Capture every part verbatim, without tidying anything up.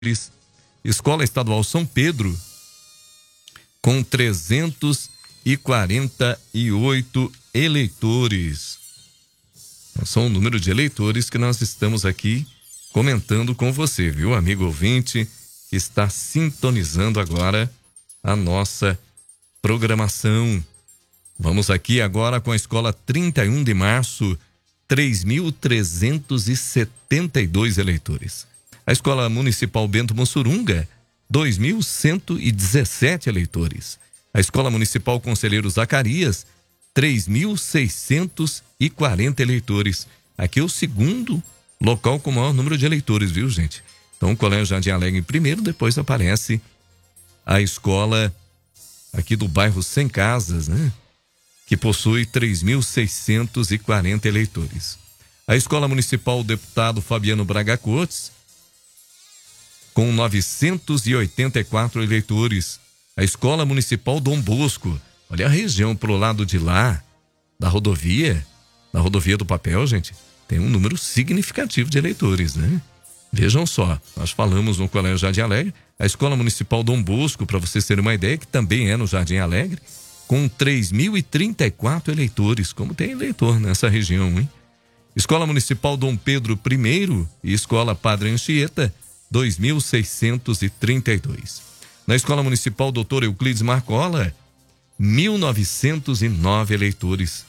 Escola Estadual São Pedro, com trezentos e quarenta e oito eleitores. São o número de eleitores que nós estamos aqui comentando com você, viu, amigo ouvinte, que está sintonizando agora a nossa programação. Vamos aqui agora com a Escola trinta e um de março, três mil trezentos e setenta e dois eleitores. A Escola Municipal Bento Mussurunga, dois mil cento e dezessete eleitores. A Escola Municipal Conselheiro Zacarias, três mil seiscentos e quarenta eleitores. Aqui é o segundo local com o maior número de eleitores, viu, gente? Então, o Colégio Jardim Alegre em primeiro, depois aparece a escola aqui do bairro Sem Casas, né? Que possui três mil seiscentos e quarenta eleitores. A Escola Municipal Deputado Fabiano Braga Cortes, com novecentos e oitenta e quatro eleitores. A Escola Municipal Dom Bosco, olha a região pro lado de lá, da rodovia, da rodovia do papel, gente, tem um número significativo de eleitores, né? Vejam só, nós falamos no Colégio Jardim Alegre, a Escola Municipal Dom Bosco, para vocês terem uma ideia, que também é no Jardim Alegre, com três mil e trinta e quatro eleitores. Como tem eleitor nessa região, hein? Escola Municipal Dom Pedro I e Escola Padre Anchieta, dois mil seiscentos e trinta e dois. Na Escola Municipal Doutor Euclides Marcola, mil novecentos e nove eleitores.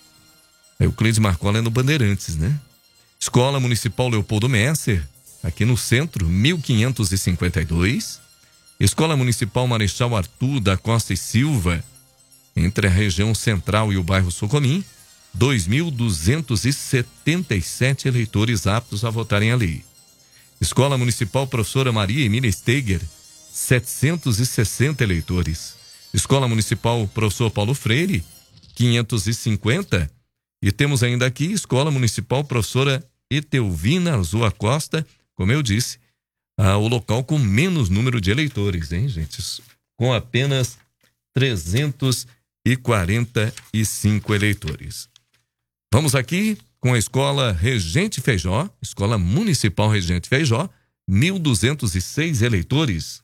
Euclides Marcola é no Bandeirantes, né? Escola Municipal Leopoldo Messer, aqui no centro, mil quinhentos e cinquenta e dois. Escola Municipal Marechal Arthur da Costa e Silva, entre a região central e o bairro Socomim, dois mil duzentos e setenta e sete eleitores aptos a votarem ali. Escola Municipal Professora Maria Emília Steiger, setecentos e sessenta eleitores. Escola Municipal Professor Paulo Freire, quinhentos e cinquenta. E temos ainda aqui Escola Municipal Professora Etelvina Arzua Costa, como eu disse, ah, o local com menos número de eleitores, hein, gente? Com apenas trezentos e quarenta e cinco eleitores. Vamos aqui com a Escola Regente Feijó, Escola Municipal Regente Feijó, mil duzentos e seis eleitores.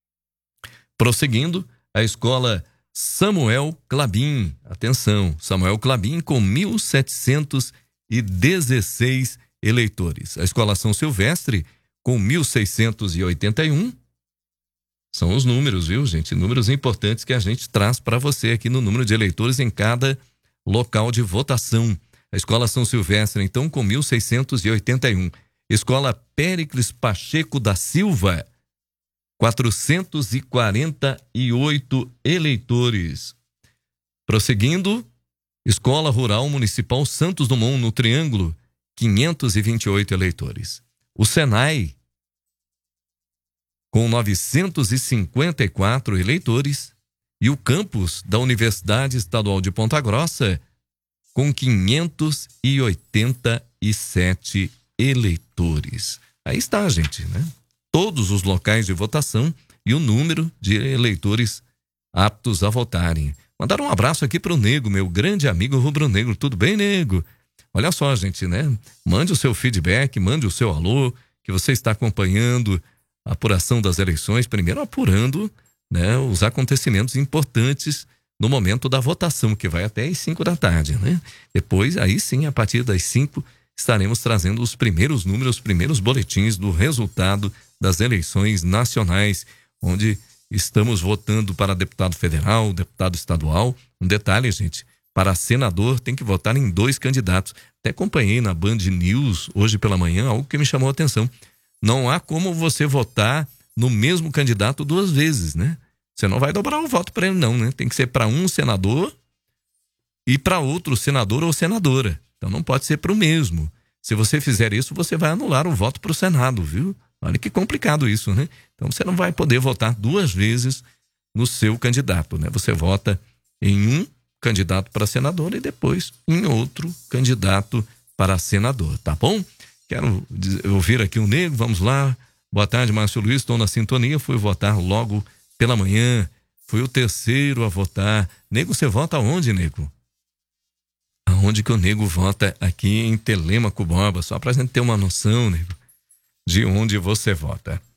Prosseguindo, a Escola Samuel Clabin, atenção, Samuel Clabin com mil setecentos e dezesseis eleitores. A Escola São Silvestre com mil seiscentos e oitenta e um. São os números, viu, gente? Números importantes que a gente traz para você aqui no número de eleitores em cada local de votação. A Escola São Silvestre, então, com mil seiscentos e oitenta e um. Escola Péricles Pacheco da Silva, quatrocentos e quarenta e oito eleitores. Prosseguindo, Escola Rural Municipal Santos Dumont, no Triângulo, quinhentos e vinte e oito eleitores. O Senai, com novecentos e cinquenta e quatro eleitores. E o campus da Universidade Estadual de Ponta Grossa, com quinhentos e oitenta e sete eleitores. Aí está, gente, né? Todos os locais de votação e o número de eleitores aptos a votarem. Mandar um abraço aqui para o Nego, meu grande amigo rubro-negro. Tudo bem, Nego? Olha só, gente, né? Mande o seu feedback, mande o seu alô, que você está acompanhando a apuração das eleições, primeiro apurando, né, os acontecimentos importantes no momento da votação, que vai até às cinco da tarde, né? Depois, aí sim, a partir das cinco, estaremos trazendo os primeiros números, os primeiros boletins do resultado das eleições nacionais, onde estamos votando para deputado federal, deputado estadual. Um detalhe, gente, para senador tem que votar em dois candidatos. Até acompanhei na Band News hoje pela manhã algo que me chamou a atenção. Não há como você votar no mesmo candidato duas vezes, né? Você não vai dobrar o voto para ele, não, né? Tem que ser para um senador e para outro senador ou senadora. Então não pode ser para o mesmo. Se você fizer isso, você vai anular o voto para o Senado, viu? Olha que complicado isso, né? Então você não vai poder votar duas vezes no seu candidato, né? Você vota em um candidato para senador e depois em outro candidato para senador, tá bom? Quero ouvir aqui o Nego, vamos lá. Boa tarde, Márcio Luiz, estou na sintonia, fui votar logo pela manhã, fui o terceiro a votar. Nego, você vota onde, Nego? Aonde que o Nego vota? Aqui em Telêmaco Borba, só pra gente ter uma noção, Nego, de onde você vota.